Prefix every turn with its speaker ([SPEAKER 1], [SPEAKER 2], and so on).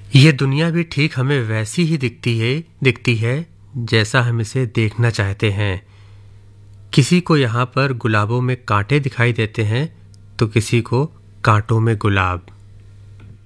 [SPEAKER 1] ये दुनिया भी ठीक हमें वैसी ही दिखती है जैसा हम इसे देखना चाहते हैं। किसी को यहाँ पर गुलाबों में कांटे दिखाई देते हैं तो किसी को कांटों में गुलाब।